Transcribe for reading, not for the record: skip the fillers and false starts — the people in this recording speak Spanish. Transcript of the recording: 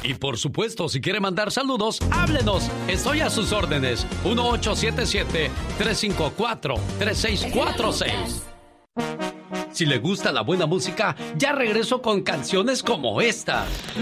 Y por supuesto, si quiere mandar saludos, háblenos. Estoy a sus órdenes. 1877-354-3646. Si le gusta la buena música, ya regreso con canciones como esta.